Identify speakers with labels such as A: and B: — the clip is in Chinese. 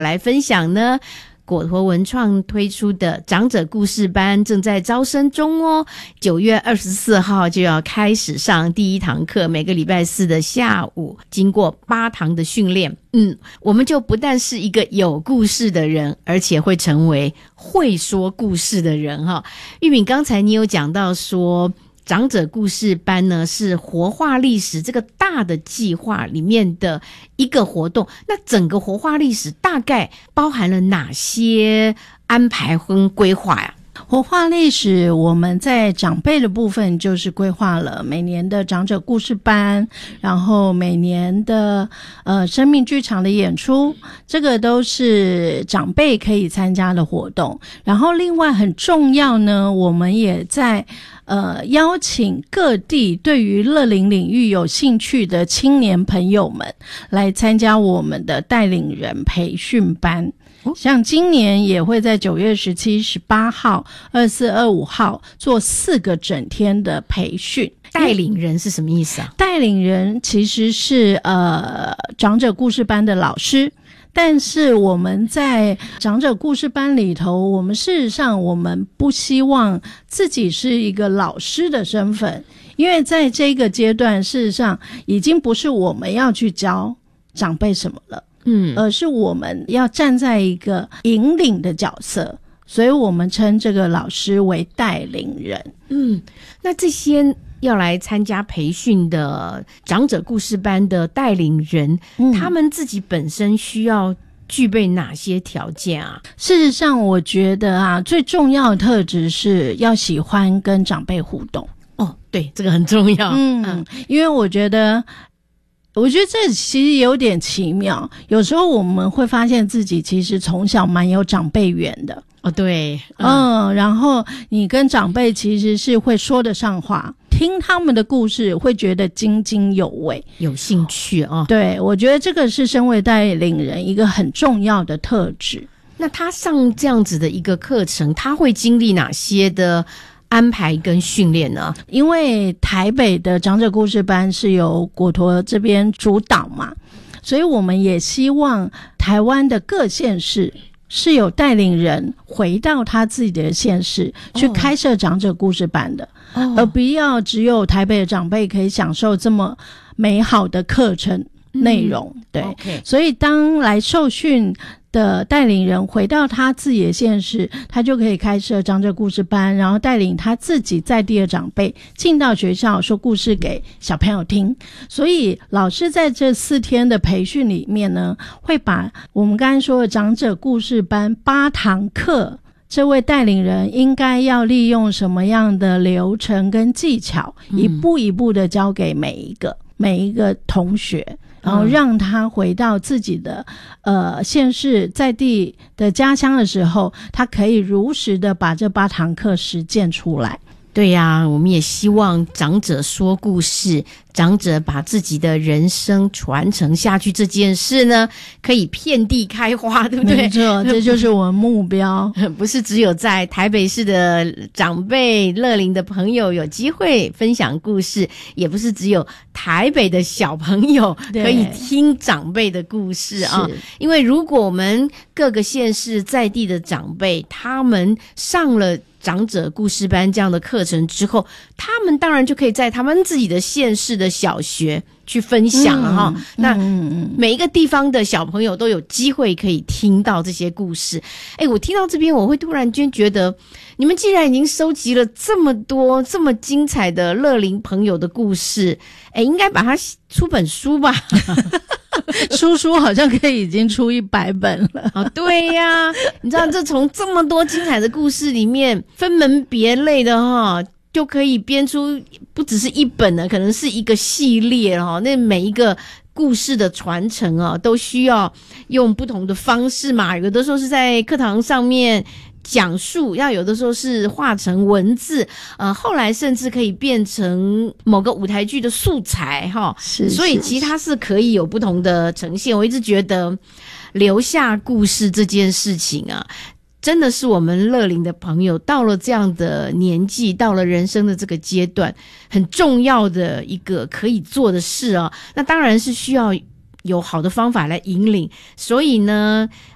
A: 来分享呢？果陀文创推出的长者故事班正在招生中哦，9月24号就要开始上第一堂课，每个礼拜四的下午，经过8堂的训练，我们就不但是一个有故事的人，而且会成为会说故事的人哈。玉敏，刚才你有讲到说，长者故事班呢是活化历史这个大的计划里面的一个活动，那整个活化历史大概包含了哪些安排跟规划呀？
B: 活化历史我们在长辈的部分就是规划了每年的长者故事班，然后每年的生命剧场的演出，这个都是长辈可以参加的活动。然后另外很重要呢，我们也在邀请各地对于乐龄领域有兴趣的青年朋友们来参加我们的带领人培训班。像今年也会在9月17、18号、24、25号做4个整天的培训。
A: 带领人是什么意思啊？
B: 带领人其实是长者故事班的老师，但是我们在长者故事班里头，我们事实上我们不希望自己是一个老师的身份，因为在这个阶段事实上已经不是我们要去教长辈什么了，而是我们要站在一个引领的角色，所以我们称这个老师为带领人。
A: 那这些要来参加培训的长者故事班的带领人，他们自己本身需要具备哪些条件啊？
B: 事实上我觉得啊，最重要的特质是要喜欢跟长辈互动。
A: 对，这个很重要。
B: 因为我觉得这其实有点奇妙，有时候我们会发现自己其实从小蛮有长辈缘的。
A: 对，
B: 然后你跟长辈其实是会说得上话，听他们的故事会觉得津津有味，
A: 有兴趣哦。
B: 对，我觉得这个是身为带领人一个很重要的特质。
A: 那他上这样子的一个课程，他会经历哪些的安排跟训练呢？
B: 因为台北的长者故事班是由果陀这边主导嘛，所以我们也希望台湾的各县市是有带领人回到他自己的县市去开设长者故事班的，而不要只有台北的长辈可以享受这么美好的课程内容。对，所以当来受训的带领人回到他自己的县市，他就可以开设长者故事班，然后带领他自己在地的长辈进到学校说故事给小朋友听。所以老师在这4天的培训里面呢，会把我们刚才说的长者故事班8堂课，这位带领人应该要利用什么样的流程跟技巧，一步一步的教给每一个同学，然后让他回到自己的县市在地的家乡的时候，他可以如实的把这8堂课实践出来。
A: 对呀，我们也希望长者说故事，长者把自己的人生传承下去这件事呢，可以遍地开花，对不对？
B: 没错，这就是我们目标。
A: 不是只有在台北市的长辈乐龄的朋友有机会分享故事，也不是只有台北的小朋友可以听长辈的故事啊。因为如果我们各个县市在地的长辈，他们上了长者故事班这样的课程之后，他们当然就可以在他们自己的县市的小学去分享了哈。那每一个地方的小朋友都有机会可以听到这些故事。我听到这边我会突然间觉得，你们既然已经收集了这么多这么精彩的乐龄朋友的故事，应该把它出本书吧。
B: 书好像可以已经出100本了。
A: 对呀，你知道这从这么多精彩的故事里面分门别类的就可以编出不只是1本了，可能是一个系列那每一个故事的传承都需要用不同的方式嘛，有的时候是在课堂上面讲述，要有的时候是画成文字，后来甚至可以变成某个舞台剧的素材所以其实它是可以有不同的呈现。我一直觉得留下故事这件事情真的是我们乐龄的朋友到了这样的年纪，到了人生的这个阶段很重要的一个可以做的事那当然是需要有好的方法来引领。所以呢，